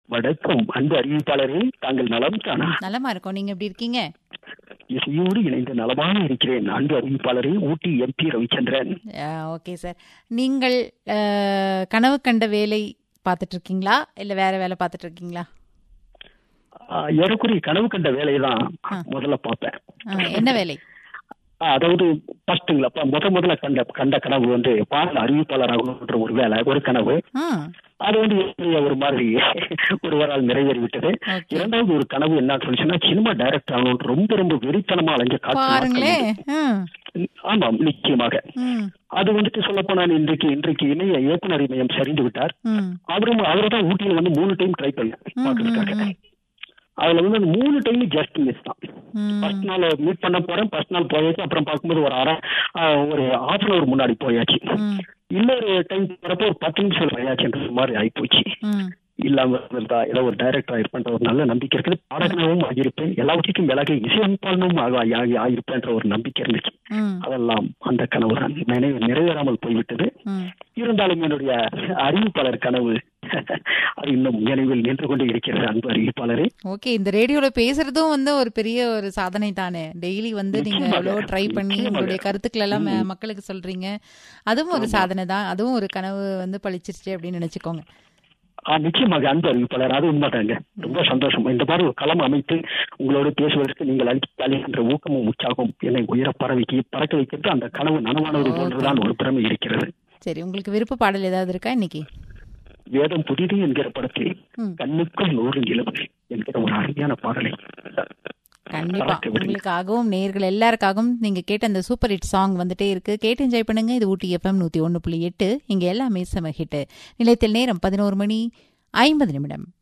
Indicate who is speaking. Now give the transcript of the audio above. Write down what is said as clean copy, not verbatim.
Speaker 1: வணக்கம் அன்பு அறிவிப்பாளரே, தாங்கள் நலம் தானா?
Speaker 2: நலமா இருக்கோம். நீங்க எப்படி இருக்கீங்க?
Speaker 1: இசையோடு இணைந்து நலமாக இருக்கிறேன். அன்பு அறிவிப்பாளரே, ஊட்டி MP ரவிச்சந்திரன்.
Speaker 2: Okay sir. நீங்கள் கனவு கண்ட வேலை பார்த்துட்டு இருக்கீங்களா இல்ல வேற வேலை பார்த்துட்டு இருக்கீங்களா?
Speaker 1: ஏறக்குறைய கனவு கண்ட வேலையை தான் முதல்ல பார்ப்பேன்.
Speaker 2: என்ன வேலை?
Speaker 1: அதாவது ஃபர்ஸ்ட்டுங்களா முதல்ல கண்ட கனவு வந்து பாடல் அறிவிப்பாளர் ஆகணுன்ற ஒரு வேலை, ஒரு கனவு. அது வந்து ஒரு மாதிரி ஒருவரால் நிறைவேறிவிட்டது. இரண்டாவது ஒரு கனவு என்ன சொல்லிச்சுன்னா, சினிமா டைரக்டர் ஆகணும்னு ரொம்ப ரொம்ப வெறித்தனமா அலைஞ்ச காட்சி. ஆமாம், நிச்சயமாக. அது வந்துட்டு சொல்ல போனா இன்றைக்கு இணைய இயக்குனர் இமயம் சரிந்து விட்டார். அவரு தான் ஊட்டியில வந்து 3 டைம் ட்ரை பண்ண பாக்குறதுக்காக. அதுல வந்து அந்த 3 டைம் ஜஸ்ட் மிஸ் தான். ஃபர்ஸ்ட் நாள் மீட் பண்ண போறேன், ஃபர்ஸ்ட் நாள் போயாச்சு. அப்புறம் பார்க்கும்போது ஒரு ½ hour முன்னாடி போயாச்சு. இன்னொரு டைம் போறப்போ ஒரு 10 நிமிஷம் போயாச்சுன்ற மாதிரி ஆயிப்போச்சு. இல்லாம இருந்தா ஏதோ ஒரு டைரக்டர் ஆயிருப்பேன்ற ஒரு நல்ல நம்பிக்கை இருக்குது. பாடகனாகவும் ஆகியிருப்பேன், எல்லாவற்றுக்கும் மேலாக இசையமைப்பாளனும் ஆகியிருப்பேன்ற ஒரு நம்பிக்கை இருந்துச்சு. அதெல்லாம் அந்த கனவு தான் நிறைவேறாமல் போய்விட்டது. இருந்தாலும் என்னுடைய அறிவிப்பாளர் கனவு அது இன்னும் நினைவில் நின்று கொண்டு இருக்கிறது. அன்பு அறிவிப்பாளரே,
Speaker 2: ஓகே, இந்த ரேடியோல பேசுறதும் வந்து ஒரு பெரிய ஒரு சாதனை தானே. டெய்லி வந்து நீங்க எவ்வளவு ட்ரை பண்ணி உங்களுடைய கருத்துக்கள் எல்லாம் மக்களுக்கு சொல்றீங்க. அதுவும் ஒரு சாதனை தான். அதுவும் ஒரு கனவு வந்து பழிச்சிருச்சு அப்படின்னு நினைச்சுக்கோங்க.
Speaker 1: நிச்சயமாக அன்பு அறிவிப்பாளர், அது உண்மைதாங்க. ரொம்ப சந்தோஷம். இந்த மாதிரி ஒரு களம் அமைத்து உங்களோட பேசுவதற்கு நீங்கள் அளிக்கின்ற ஊக்கமும் உற்சாகம் என்னை உயர பறக்க வைக்கிறது. அந்த கனவு நனவானது போன்றுதான் ஒரு திறமை இருக்கிறது.
Speaker 2: சரி, உங்களுக்கு விருப்ப பாடல் ஏதாவது இருக்கா இன்னைக்கு?
Speaker 1: வேதம் புதிது என்கிற படத்தில் கண்ணுக்குள் 100 நிலவு என்கிற ஒரு அருமையான பாடலை
Speaker 2: கண்டிப்பா உங்களுக்காகவும் நேயர்கள் எல்லாருக்காகவும் நீங்க கேட்ட அந்த சூப்பர் ஹிட் சாங் வந்துட்டே இருக்கு. கேட்டு என்ஜாய் பண்ணுங்க. இது ஊட்டி FM 101.8. இங்க எல்லாமே செம ஹிட். நிலையத்தில் நேரம் 11:50.